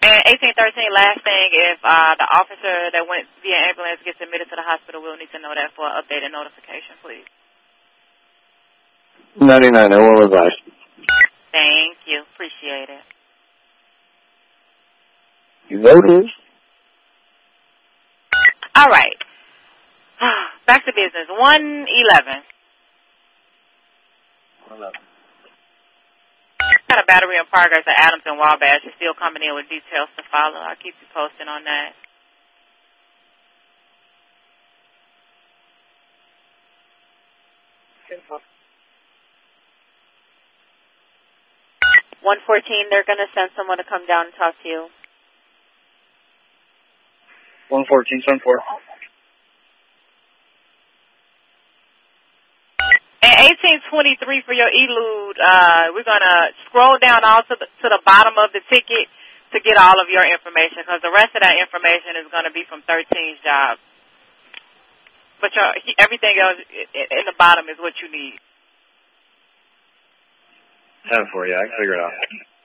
And 1813, last thing, if the officer that went via ambulance gets admitted to the hospital, we'll need to know that for updated notification, please. 99, I will advise. Thank you. Appreciate it. You notice? All right. Back to business. 111. Got a battery in progress at Adams and Wabash. You're still coming in with details to follow. I'll keep you posted on that. Simple. 114, they're going to send someone to come down and talk to you. 114, 74. And 1823 for your elude, we're going to scroll down all to the bottom of the ticket to get all of your information, because the rest of that information is going to be from 13's job. But everything else in the bottom is what you need. 10 for you. I can figure it out.